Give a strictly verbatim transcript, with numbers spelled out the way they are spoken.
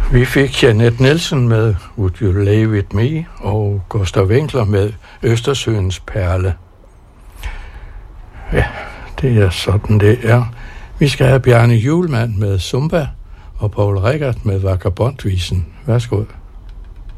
Vi fik Jeanette Nielsen med Would You Lay With Me og Gustav Winkler med Østersøens Perle. Ja, det er sådan det er. Vi skal have Bjarne Hjulmand med Zumba og Poul Reichhardt med Vagabondvisen. Værsgo.